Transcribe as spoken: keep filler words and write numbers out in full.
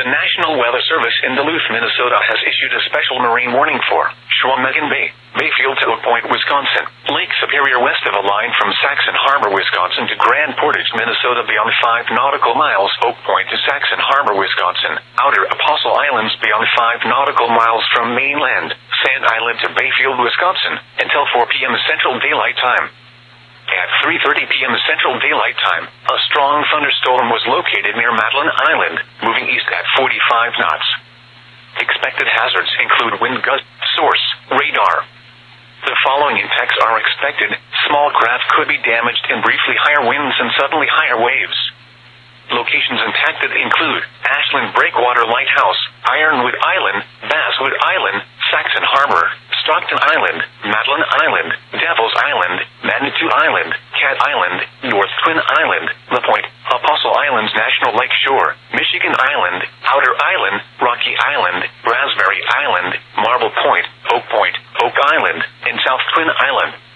The National Weather Service in Duluth, Minnesota has issued a special marine warning for Chequamegon Bay, Bayfield to Oak Point, Wisconsin, Lake Superior west of a line from Saxon Harbor, Wisconsin to Grand Portage, Minnesota beyond five nautical miles, Oak Point to Saxon Harbor, Wisconsin, Outer Apostle Islands beyond five nautical miles from mainland, Sand Island to Bayfield, Wisconsin, until four p.m. Central Daylight Time. At three thirty p.m. Central Daylight Time, a strong thunderstorm was located near Madeline Island, moving east at forty-five knots. Expected hazards include wind gust, source, radar. The following impacts are expected. Small craft could be damaged in briefly higher winds and suddenly higher waves. Locations impacted include Ashland Breakwater Lighthouse, Ironwood Island, Basswood Island, Saxon Harbor, Stockton Island, Madeline Island, Devil's Island, Manitou Island, Cat Island, North Twin Island, La Pointe, Apostle Islands National Lake Shore, Michigan Island, Outer Island, Rocky Island, Raspberry Island, Marble Point, Oak Point, Oak Island, and South Twin Island.